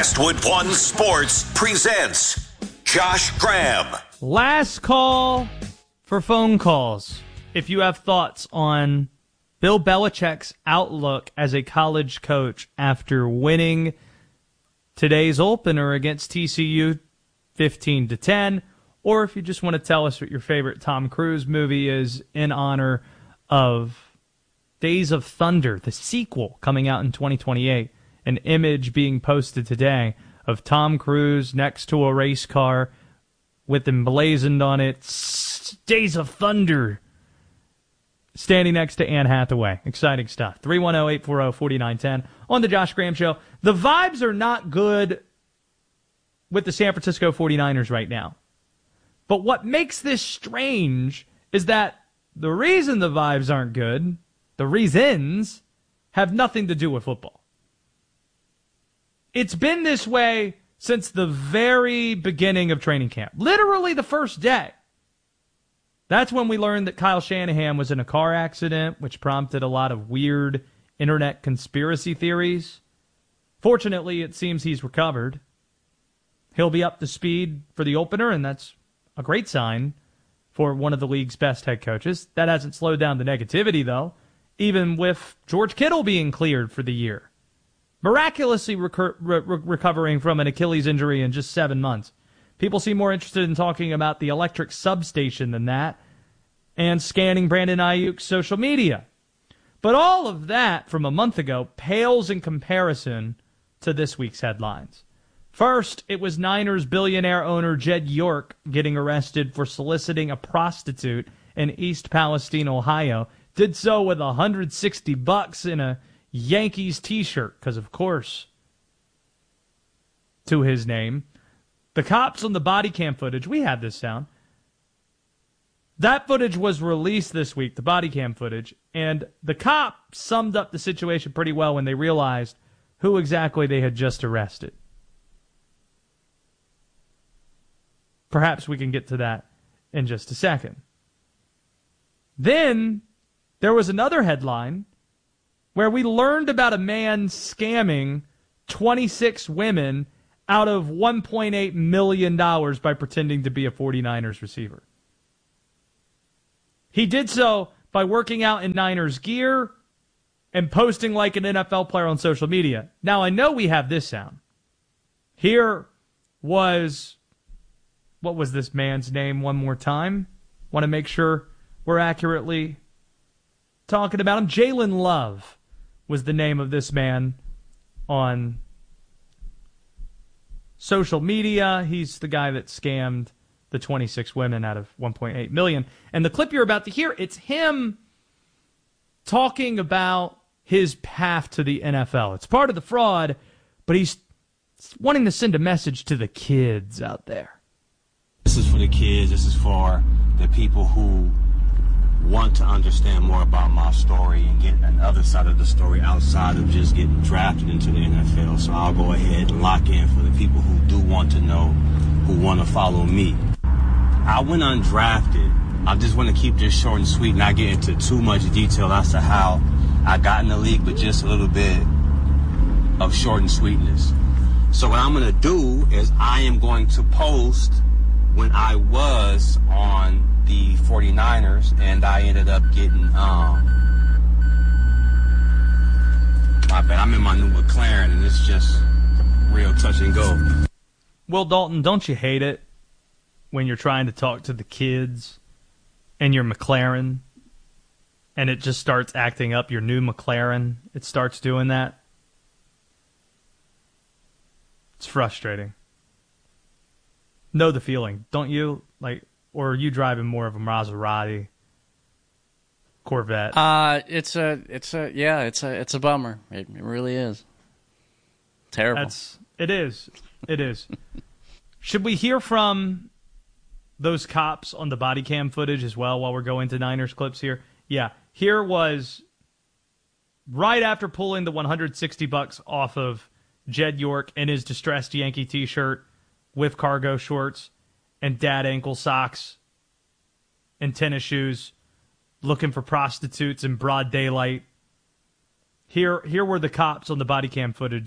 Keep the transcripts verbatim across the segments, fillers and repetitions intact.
Westwood One Sports presents Josh Graham. Last call for phone calls. If you have thoughts on Bill Belichick's outlook as a college coach after winning today's opener against T C U fifteen to ten, or if you just want to tell us what your favorite Tom Cruise movie is in honor of Days of Thunder, the sequel coming out in twenty twenty-eight. An image being posted today of Tom Cruise next to a race car with emblazoned on it, Days of Thunder, standing next to Anne Hathaway. Exciting stuff. three one zero, eight four zero, four nine one zero on the Josh Graham Show. The vibes are not good with the San Francisco forty-niners right now. But what makes this strange is that the reason the vibes aren't good, the reasons, have nothing to do with football. It's been this way since the very beginning of training camp. Literally the first day. That's when we learned that Kyle Shanahan was in a car accident, which prompted a lot of weird internet conspiracy theories. Fortunately, it seems he's recovered. He'll be up to speed for the opener, and that's a great sign for one of the league's best head coaches. That hasn't slowed down the negativity, though, even with George Kittle being cleared for the year. Miraculously recur- re- re- recovering from an Achilles injury in just seven months. People seem more interested in talking about the electric substation than that, and scanning Brandon Ayuk's social media. But all of that from a month ago pales in comparison to this week's headlines. First, it was Niners billionaire owner Jed York getting arrested for soliciting a prostitute in East Palestine, Ohio. Did so with one hundred sixty bucks in a Yankees t-shirt, because of course, to his name. The cops on the body cam footage, we had this sound. That footage was released this week, the body cam footage, and the cop summed up the situation pretty well when they realized who exactly they had just arrested. Perhaps we can get to that in just a second. Then there was another headline where we learned about a man scamming twenty-six women out of one point eight million dollars by pretending to be a forty-niners receiver. He did so by working out in Niners gear and posting like an N F L player on social media. Now, I know we have this sound. Here was, what was this man's name one more time? Want to make sure we're accurately talking about him. Jalen Love was the name of this man on social media. He's the guy that scammed the twenty-six women out of one point eight million dollars. And the clip you're about to hear, it's him talking about his path to the N F L. It's part of the fraud, but he's wanting to send a message to the kids out there. This is for the kids. This is for the people who want to understand more about my story and get another side of the story outside of just getting drafted into the N F L. So I'll go ahead and lock in for the people who do want to know, who want to follow me. I went undrafted. I just want to keep this short and sweet, not get into too much detail as to how I got in the league, but just a little bit of short and sweetness. So what I'm going to do is I am going to post when I was on the forty-niners, and I ended up getting, um, my bad, I'm in my new McLaren, and it's just real touch and go. Will Dalton, don't you hate it when you're trying to talk to the kids in your McLaren, and it just starts acting up, your new McLaren? It starts doing that. It's frustrating. Know the feeling, don't you? Like, or are you driving more of a Maserati, Corvette? Uh, it's a, it's a, yeah, it's a, it's a bummer. It, it really is. Terrible. That's, it is. It is. Should we hear from those cops on the body cam footage as well while we're going to Niners clips here? Yeah. Here was right after pulling the one hundred sixty bucks off of Jed York in his distressed Yankee t-shirt with cargo shorts and dad ankle socks and tennis shoes, looking for prostitutes in broad daylight. Here, here were the cops on the body cam footage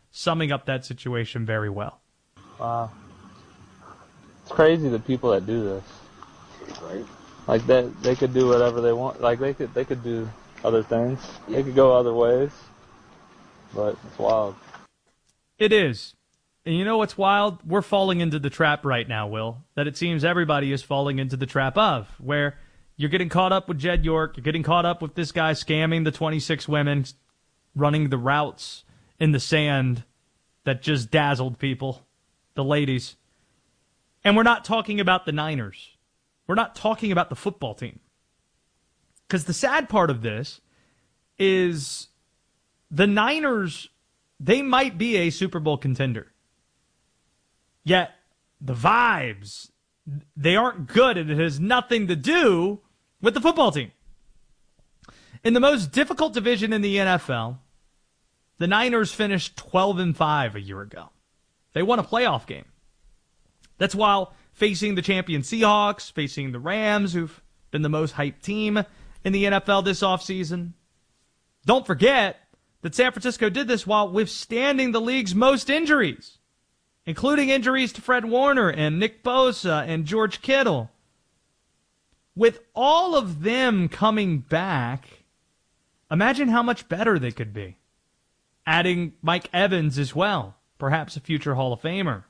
summing up that situation very well. Wow. It's crazy the people that do this. Right. Like that, they could do whatever they want. Like they could, they could do other things. They could go other ways. But it's wild. It is. And you know what's wild? We're falling into the trap right now, Will, that it seems everybody is falling into the trap of, where you're getting caught up with Jed York, you're getting caught up with this guy scamming the twenty-six women, running the routes in the sand that just dazzled people, the ladies. And we're not talking about the Niners. We're not talking about the football team. Because the sad part of this is the Niners, they might be a Super Bowl contender. Yet, the vibes, they aren't good, and it has nothing to do with the football team. In the most difficult division in the N F L, the Niners finished twelve and five a year ago. They won a playoff game. That's while facing the champion Seahawks, facing the Rams, who've been the most hyped team in the N F L this offseason. Don't forget that San Francisco did this while withstanding the league's most injuries, including injuries to Fred Warner and Nick Bosa and George Kittle. With all of them coming back, imagine how much better they could be. Adding Mike Evans as well, perhaps a future Hall of Famer.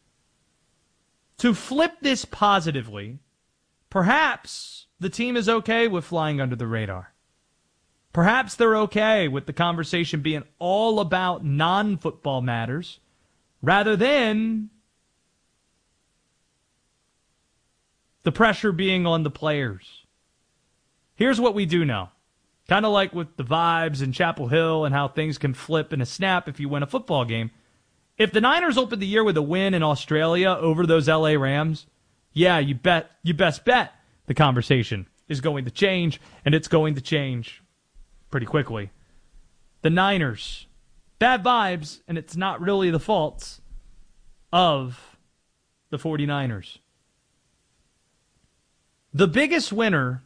To flip this positively, perhaps the team is okay with flying under the radar. Perhaps they're okay with the conversation being all about non-football matters rather than the pressure being on the players. Here's what we do know. Kind of like with the vibes in Chapel Hill and how things can flip in a snap if you win a football game. If the Niners open the year with a win in Australia over those L A Rams, yeah, you bet, you best bet the conversation is going to change, and it's going to change pretty quickly. The Niners, bad vibes, and it's not really the faults of the 49ers. The biggest winner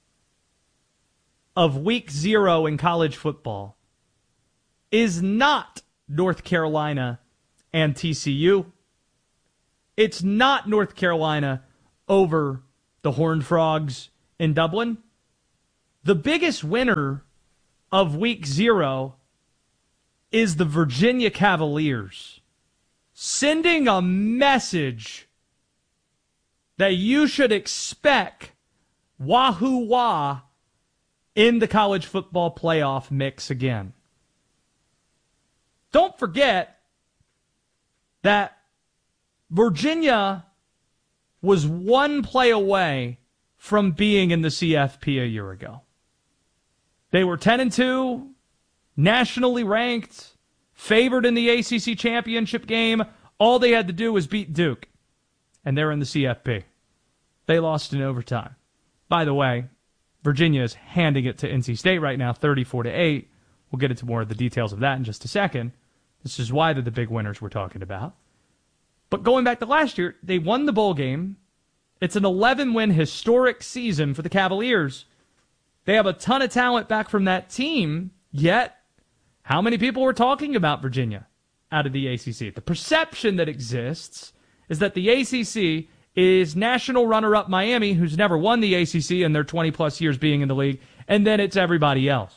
of week zero in college football is not North Carolina and T C U. It's not North Carolina over the Horned Frogs in Dublin. The biggest winner of week zero is the Virginia Cavaliers, sending a message that you should expect Wahoo Wah in the college football playoff mix again. Don't forget that Virginia was one play away from being in the C F P a year ago. They were ten and two, nationally ranked, favored in the A C C championship game. All they had to do was beat Duke, and they're in the C F P. They lost in overtime. By the way, Virginia is handing it to N C State right now, thirty-four to eight. We'll get into more of the details of that in just a second. This is why they're the big winners we're talking about. But going back to last year, they won the bowl game. It's an eleven-win historic season for the Cavaliers. They have a ton of talent back from that team, yet how many people were talking about Virginia out of the A C C? The perception that exists is that the A C C is national runner-up Miami, who's never won the A C C in their twenty-plus years being in the league, and then it's everybody else.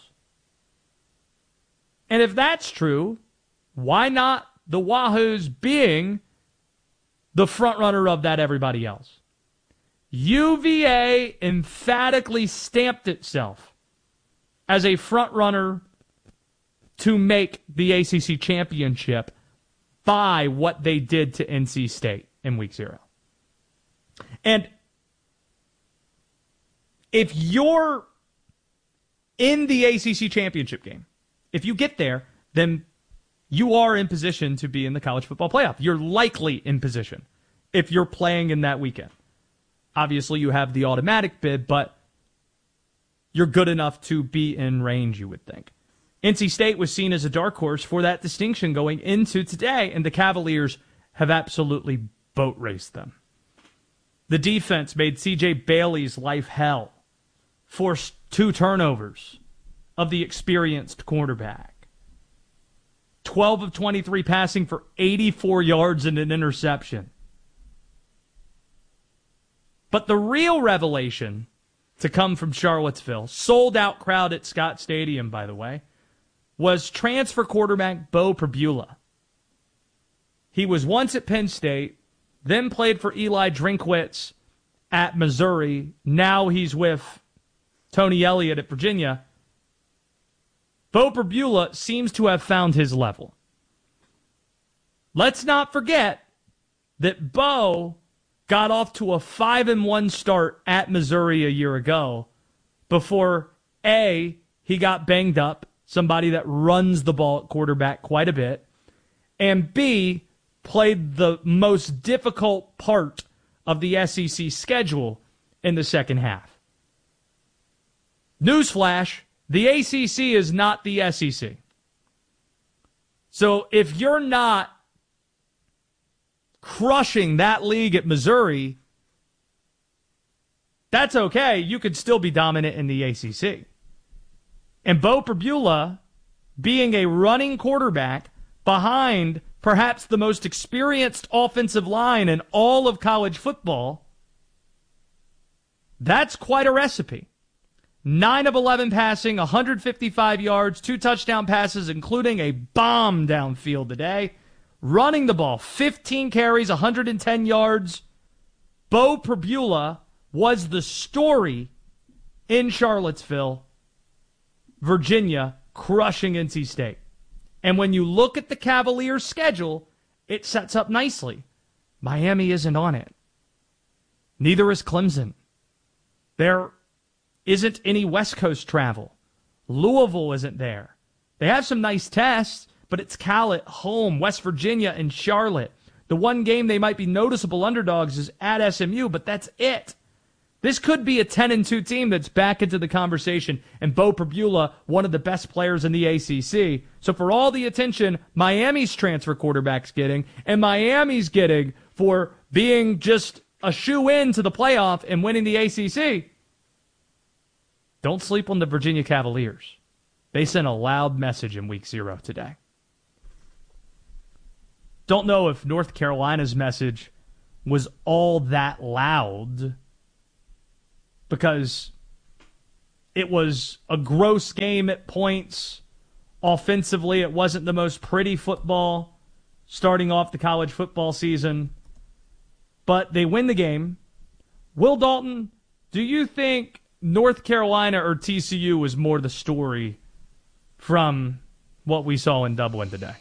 And if that's true, why not the Wahoos being the front-runner of that everybody else? U V A emphatically stamped itself as a front-runner to make the A C C championship by what they did to N C State in week zero. And if you're in the A C C championship game, if you get there, then you are in position to be in the college football playoff. You're likely in position if you're playing in that weekend. Obviously, you have the automatic bid, but you're good enough to be in range, you would think. N C State was seen as a dark horse for that distinction going into today, and the Cavaliers have absolutely boat raced them. The defense made C J Bailey's life hell, forced two turnovers of the experienced quarterback. twelve of twenty-three passing for eighty-four yards and an interception. But the real revelation to come from Charlottesville, sold out crowd at Scott Stadium, by the way, was transfer quarterback Bo Perbula. He was once at Penn State, then played for Eli Drinkwitz at Missouri. Now he's with Tony Elliott at Virginia. Bo Perbula seems to have found his level. Let's not forget that Bo got off to a five and one start at Missouri a year ago before, A, he got banged up, somebody that runs the ball at quarterback quite a bit, and B, played the most difficult part of the S E C schedule in the second half. Newsflash, the A C C is not the S E C. So if you're not crushing that league at Missouri, that's okay. You could still be dominant in the A C C. And Bo Perbula, being a running quarterback behind perhaps the most experienced offensive line in all of college football, that's quite a recipe. nine of eleven passing, one hundred fifty-five yards, two touchdown passes, including a bomb downfield today. Running the ball, fifteen carries, one hundred ten yards. Bo Perbula was the story in Charlottesville, Virginia, crushing N C State. And when you look at the Cavaliers' schedule, it sets up nicely. Miami isn't on it. Neither is Clemson. There isn't any West Coast travel. Louisville isn't there. They have some nice tests, but it's Cal at home, West Virginia, and Charlotte. The one game they might be noticeable underdogs is at S M U, but that's it. This could be a ten and two team that's back into the conversation, and Bo Perbula, one of the best players in the A C C. So for all the attention Miami's transfer quarterback's getting, and Miami's getting for being just a shoe-in to the playoff and winning the A C C, don't sleep on the Virginia Cavaliers. They sent a loud message in week zero today. Don't know if North Carolina's message was all that loud, because it was a gross game at points. Offensively, it wasn't the most pretty football starting off the college football season. But they win the game. Will Dalton, do you think North Carolina or T C U was more the story from what we saw in Dublin today?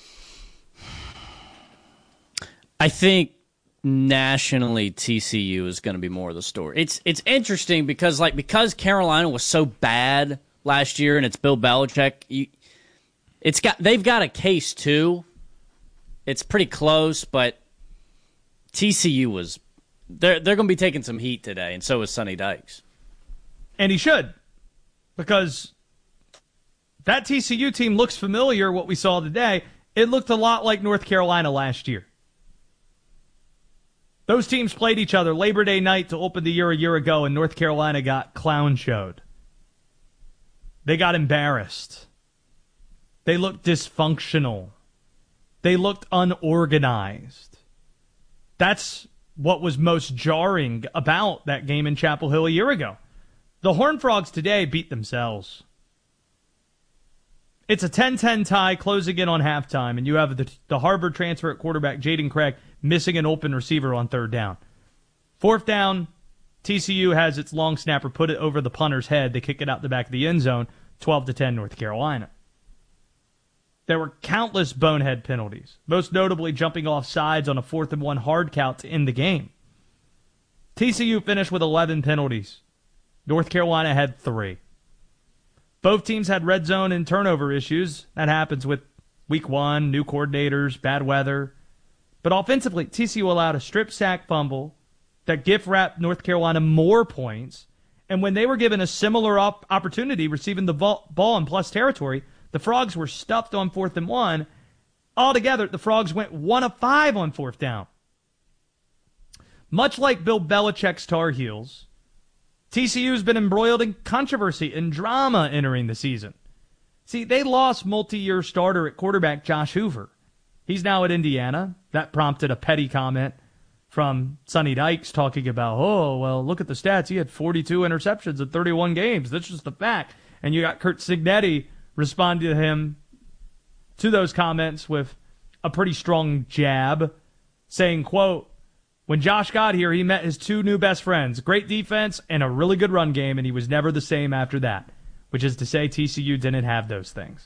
I think nationally, T C U is going to be more of the story. It's it's interesting because like because Carolina was so bad last year, and it's Bill Belichick. You, it's got they've got a case too. It's pretty close, but T C U was they're they're going to be taking some heat today, and so is Sonny Dykes. And he should, because that T C U team looks familiar. What we saw today, it looked a lot like North Carolina last year. Those teams played each other Labor Day night to open the year a year ago, and North Carolina got clown showed. They got embarrassed. They looked dysfunctional. They looked unorganized. That's what was most jarring about that game in Chapel Hill a year ago. The Horned Frogs today beat themselves. It's a ten ten tie closing in on halftime, and you have the, the Harvard transfer at quarterback, Jaden Craig, missing an open receiver on third down. Fourth down, T C U has its long snapper put it over the punter's head. They kick it out the back of the end zone, twelve to ten North Carolina. There were countless bonehead penalties, most notably jumping off sides on a fourth and one hard count to end the game. T C U finished with eleven penalties. North Carolina had three. Both teams had red zone and turnover issues. That happens with week one, new coordinators, bad weather. But offensively, T C U allowed a strip sack fumble that gift-wrapped North Carolina more points. And when they were given a similar op- opportunity receiving the ball, ball in plus territory, the Frogs were stuffed on fourth and one. Altogether, the Frogs went one of five on fourth down. Much like Bill Belichick's Tar Heels, T C U's been embroiled in controversy and drama entering the season. See, they lost multi-year starter at quarterback Josh Hoover. He's now at Indiana. That prompted a petty comment from Sonny Dykes talking about, oh, well, look at the stats. He had forty-two interceptions in thirty-one games. That's just the fact. And you got Curt Cignetti responding to him, to those comments with a pretty strong jab, saying, quote, when Josh got here, he met his two new best friends, great defense and a really good run game, and he was never the same after that, which is to say T C U didn't have those things.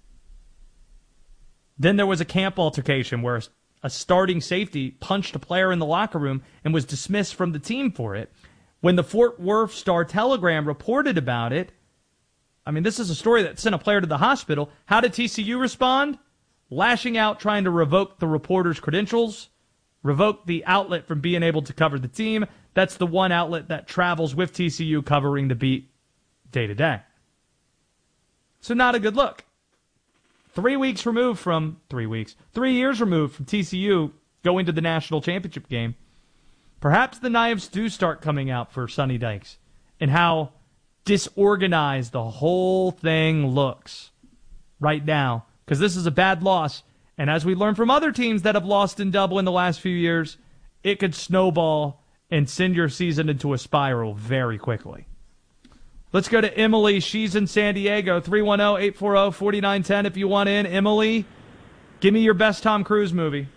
Then there was a camp altercation where a starting safety punched a player in the locker room and was dismissed from the team for it. When the Fort Worth Star-Telegram reported about it, I mean, this is a story that sent a player to the hospital. How did T C U respond? Lashing out, trying to revoke the reporter's credentials, revoke the outlet from being able to cover the team. That's the one outlet that travels with T C U covering the beat day to day. So not a good look. Three weeks removed from, three weeks, three years removed from T C U going to the national championship game, perhaps the knives do start coming out for Sonny Dykes and how disorganized the whole thing looks right now, because this is a bad loss. And as we learned from other teams that have lost in double in the last few years, it could snowball and send your season into a spiral very quickly. Let's go to Emily. She's in San Diego. three one zero, eight four zero, four nine one zero if you want in. Emily, give me your best Tom Cruise movie.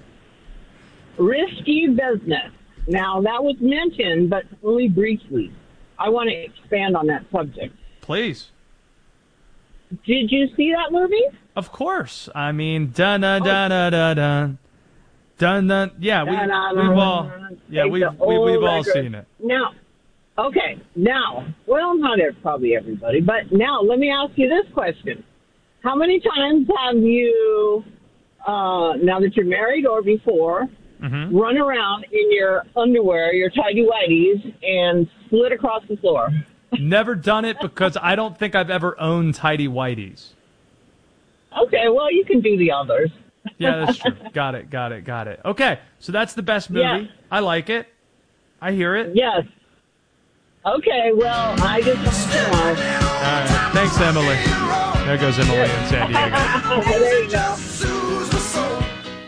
Risky Business. Now, that was mentioned, but only briefly. I want to expand on that subject. Please. Did you see that movie? Of course. I mean, dun dun dun dun dun dun dun dun. Yeah, we, we've all yeah we've we, we've all seen it. Now, okay. Now, well, not every, probably everybody, but now let me ask you this question: how many times have you, uh, now that you're married or before, mm-hmm. run around in your underwear, your tighty-whities, and slid across the floor? Never done it because I don't think I've ever owned tighty whities. Okay, well, you can do the others. Yeah, that's true. Got it, got it, got it. Okay, so that's the best movie. Yes. I like it. I hear it. Yes. Okay, well, I just want to know. All right. Thanks, Emily. There goes Emily in San Diego. There you go.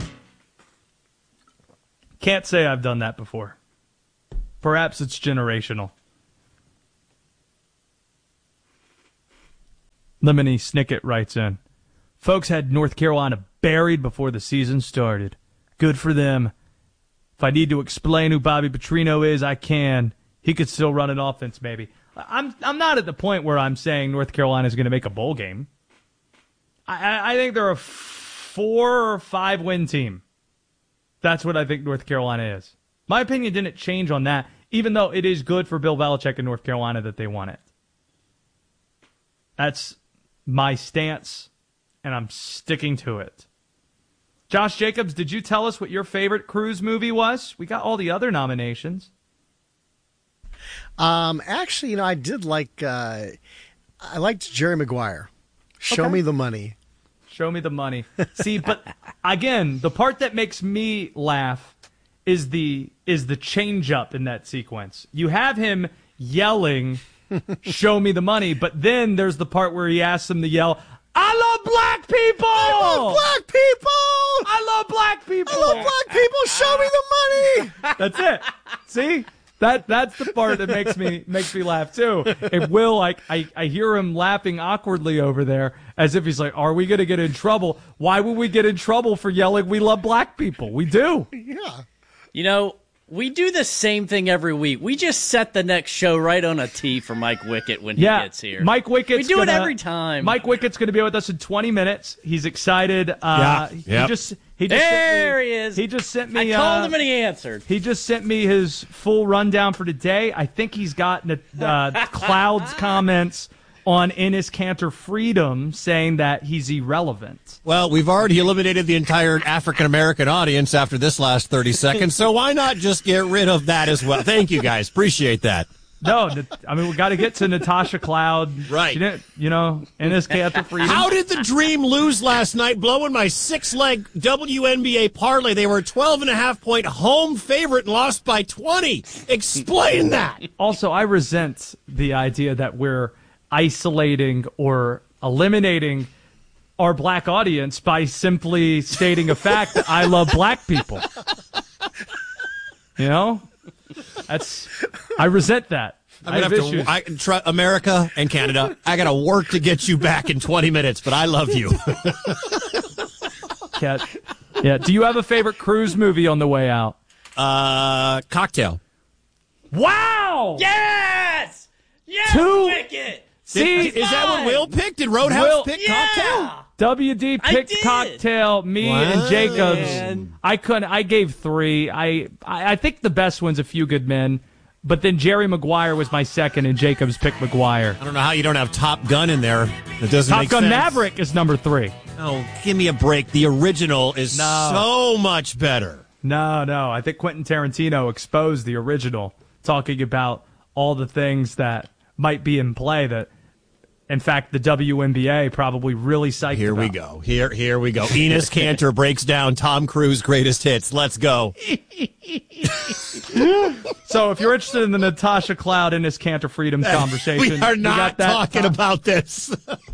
Can't say I've done that before. Perhaps it's generational. Lemony Snicket writes in, folks had North Carolina buried before the season started. Good for them. If I need to explain who Bobby Petrino is, I can. He could still run an offense, maybe. I'm I'm not at the point where I'm saying North Carolina is going to make a bowl game. I, I think they're a four or five win team. That's what I think North Carolina is. My opinion didn't change on that, even though it is good for Bill Belichick in North Carolina that they won it. That's my stance, and I'm sticking to it. Josh Jacobs, did you tell us what your favorite Cruise movie was? We got all the other nominations. Um, actually, you know, I did like, uh, I liked Jerry Maguire. Show Okay. me the money. Show me the money. See, but again, the part that makes me laugh is the is the change up in that sequence. You have him yelling, show me the money, but then there's the part where he asks him to yell, I love black people! I love black people! I love black people! I love black people! Show me the money! That's it. See? That that's the part that makes me makes me laugh too. And Will, like I, I hear him laughing awkwardly over there as if he's like, are we gonna get in trouble? Why would we get in trouble for yelling we love black people? We do. Yeah. You know, we do the same thing every week. We just set the next show right on a tee for Mike Wickett when he Yeah, gets here. Mike Wickett's We do gonna, it every time. Mike Wickett's going to be with us in twenty minutes. He's excited. Uh, Yeah, He yep. just he just There sent me, he is. He just sent I me. called uh, him and he answered. He just sent me his full rundown for today. I think he's got uh, Cloud's comments on Enes Kanter Freedom saying that he's irrelevant. Well, we've already eliminated the entire African-American audience after this last thirty seconds, so why not just get rid of that as well? Thank you, guys. Appreciate that. No, I mean, we got to get to Natasha Cloud. Right. She didn't, you know, Enes Kanter Freedom. How did the Dream lose last night, blowing my six-leg W N B A parlay? They were a twelve and a half point home favorite and lost by twenty. Explain that. Also, I resent the idea that we're isolating or eliminating our black audience by simply stating a fact that I love black people. You know? That's I resent that. I'm I gonna have have issues. to, I, try, America and Canada, I got to work to get you back in twenty minutes, but I love you. Cat. Yeah. Do you have a favorite cruise movie on the way out? Uh, Cocktail. Wow! Yes! Yes, Two- Wicket! See, Is that what Will picked? Did Roadhouse Will- pick Yeah! Cocktail? W D I picked did. Cocktail. Me Wow. and Jacobs. Man. I couldn't. I gave three. I, I I think the best one's A Few Good Men, but then Jerry Maguire was my second, and Jacobs picked Maguire. I don't know how you don't have Top Gun in there. That doesn't Top make Gun sense. Maverick is number three. Oh, give me a break. The original is No. so much better. No, no. I think Quentin Tarantino exposed the original, talking about all the things that might be in play that, in fact, the W N B A probably really psyched Here we about. go. Here, here we go. Enos Cantor breaks down Tom Cruise' greatest hits. Let's go. So if you're interested in the Natasha Cloud and his Cantor Freedoms conversation, We are you not got that, talking Tom? about this.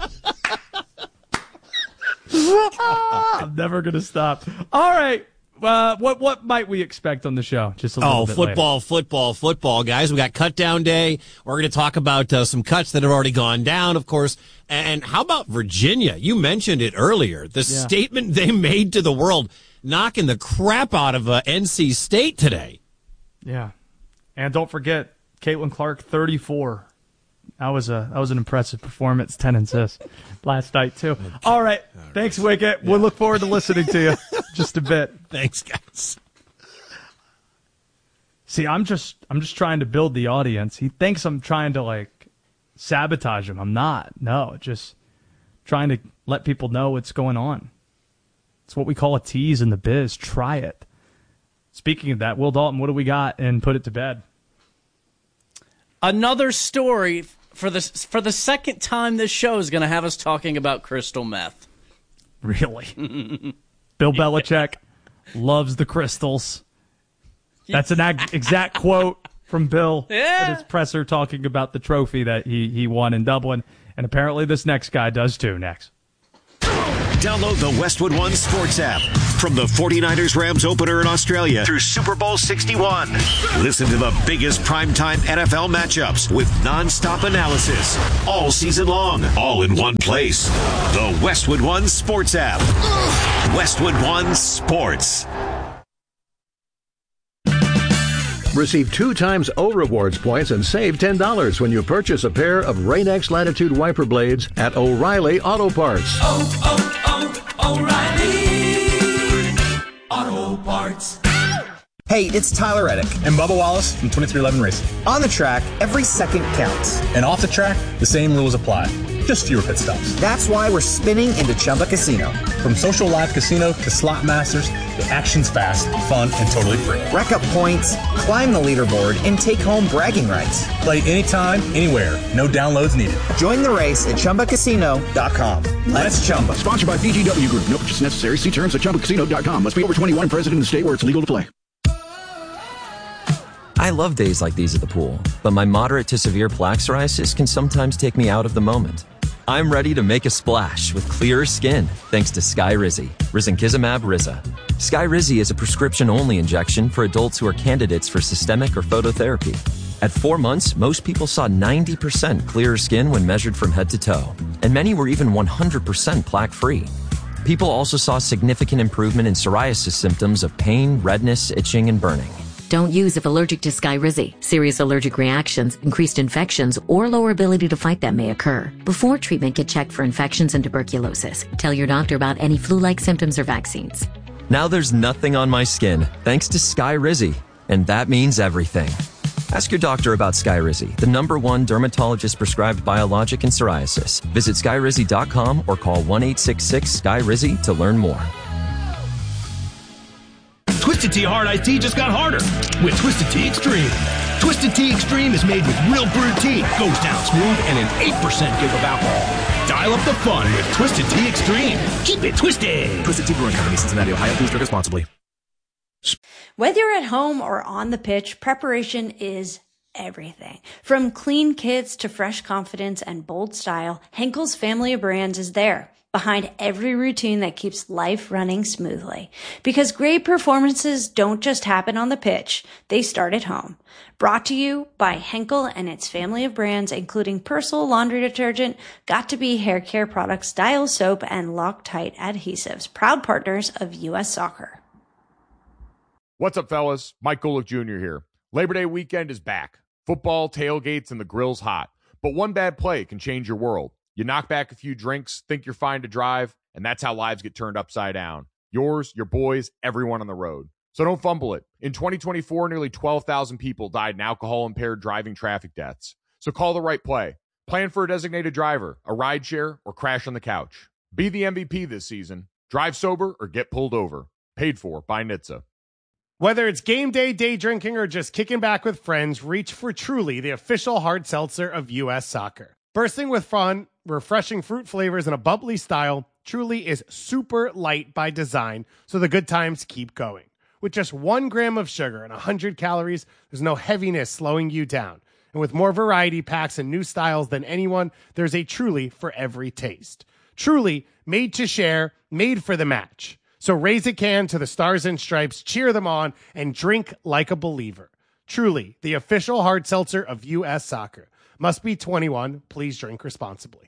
I'm never going to stop. All right. Uh, what what might we expect on the show? Just a little Oh, bit football, football, football, guys. We got cut down day. We're going to talk about uh, some cuts that have already gone down, of course. And how about Virginia? You mentioned it earlier. The Yeah. statement they made to the world, knocking the crap out of uh, N C State today. later. Yeah. And don't forget, Caitlin Clark, thirty-four. That was a that was an impressive performance, ten assists last night too. All right, thanks, Wicket. We'll look forward to listening to you just a bit. Thanks, guys. See, I'm just I'm just trying to build the audience. He thinks I'm trying to like sabotage him. I'm not. No, just trying to let people know what's going on. It's what we call a tease in the biz. Try it. Speaking of that, Will Dalton, what do we got? And put it to bed. Another story for the for the second time this show is going to have us talking about crystal meth. Really? Bill Belichick loves the crystals. That's an ag- exact quote from Bill Yeah. at his presser talking about the trophy that he, he won in Dublin. And apparently this next guy does too. Next. Download the Westwood One Sports app. From the forty-niners Rams opener in Australia through Super Bowl sixty-one. Listen to the biggest primetime N F L matchups with nonstop analysis all season long, all in one place. The Westwood One Sports app. Westwood One Sports. Receive two times O Rewards points and save ten dollars when you purchase a pair of Rain-X Latitude wiper blades at O'Reilly Auto Parts. Oh, oh, oh, O'Reilly Auto Parts. Hey, it's Tyler Reddick and Bubba Wallace from twenty-three eleven Racing. On the track, every second counts. And off the track, the same rules apply. Just fewer pit stops. That's why we're spinning into Chumba Casino. From social live casino to slot masters, the action's fast, fun, and totally free. Rack up points, climb the leaderboard, and take home bragging rights. Play anytime, anywhere. No downloads needed. Join the race at Chumba Casino dot com. Let's Chumba. Sponsored by B G W Group. No purchase necessary. See terms at Chumba Casino dot com. Must be over twenty-one and present in the state where it's legal to play. I love days like these at the pool, but my moderate to severe plaque psoriasis can sometimes take me out of the moment. I'm ready to make a splash with clearer skin thanks to Skyrizi, Risankizumab Riza. Skyrizi is a prescription-only injection for adults who are candidates for systemic or phototherapy. At four months, most people saw ninety percent clearer skin when measured from head to toe, and many were even one hundred percent plaque-free. People also saw significant improvement in psoriasis symptoms of pain, redness, itching, and burning. Don't use if allergic to Skyrizi. Serious allergic reactions, increased infections, or lower ability to fight them may occur. Before treatment, get checked for infections and tuberculosis. Tell your doctor about any flu-like symptoms or vaccines. Now there's nothing on my skin thanks to Skyrizi, and that means everything. Ask your doctor about Skyrizi, the number one dermatologist-prescribed biologic in psoriasis. Visit Skyrizi dot com or call one eight six six Sky Rizzi to learn more. Twisted Tea Hard Iced Tea just got harder with Twisted Tea Extreme. Twisted Tea Extreme is made with real brewed tea, goes down smooth, and an eight percent give of alcohol. Dial up the fun with Twisted Tea Extreme. Keep it twisted. Twisted Tea Brewing Company, Cincinnati, Ohio. Please drink responsibly. Whether you're at home or on the pitch, preparation is everything. From clean kits to fresh confidence and bold style, Henkel's family of brands is there, behind every routine that keeps life running smoothly. Because great performances don't just happen on the pitch, they start at home. Brought to you by Henkel and its family of brands, including Persil laundry detergent, Got2b hair care products, Dial soap, and Loctite adhesives. Proud partners of U S Soccer. What's up, fellas? Mike Golick Junior here. Labor Day weekend is back. Football, tailgates, and the grill's hot. But one bad play can change your world. You knock back a few drinks, think you're fine to drive, and that's how lives get turned upside down. Yours, your boys, everyone on the road. So don't fumble it. In twenty twenty-four, nearly twelve thousand people died in alcohol-impaired driving traffic deaths. So call the right play. Plan for a designated driver, a rideshare, or crash on the couch. Be the M V P this season. Drive sober or get pulled over. Paid for by N H T S A. Whether it's game day, day drinking, or just kicking back with friends, reach for Truly, the official hard seltzer of U S Soccer. Bursting with fun, refreshing fruit flavors, and a bubbly style, Truly is super light by design, so the good times keep going. With just one gram of sugar and one hundred calories, there's no heaviness slowing you down. And with more variety packs and new styles than anyone, there's a Truly for every taste. Truly, made to share, made for the match. So raise a can to the Stars and Stripes, cheer them on, and drink like a believer. Truly, the official hard seltzer of U S Soccer. Must be twenty-one. Please drink responsibly.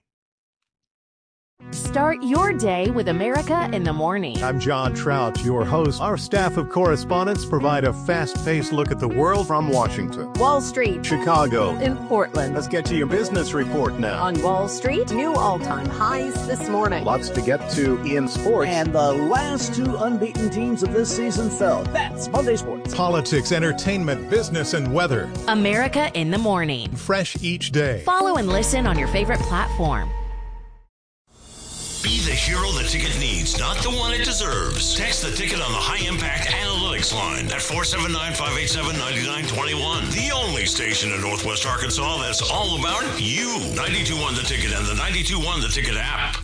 Start your day with America in the Morning. I'm John Trout, your host. Our staff of correspondents provide a fast-paced look at the world from Washington, Wall Street, Chicago, and Portland. Let's get to your business report now. On Wall Street, new all-time highs this morning. Lots to get to in sports. And the last two unbeaten teams of this season fell. That's Monday Sports. Politics, entertainment, business, and weather. America in the Morning. Fresh each day. Follow and listen on your favorite platform. Be the hero the ticket needs, not the one it deserves. Text the ticket on the High Impact Analytics line at four seven nine, five eight seven, nine nine two one. The only station in Northwest Arkansas that's all about you. ninety-two point one The Ticket and the ninety-two point one The Ticket app.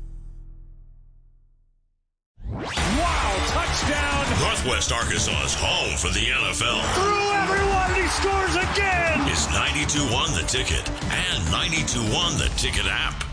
Wow, touchdown! Northwest Arkansas's home for the N F L. Through everyone, he scores again! It's ninety-two point one The Ticket and ninety-two point one The Ticket app.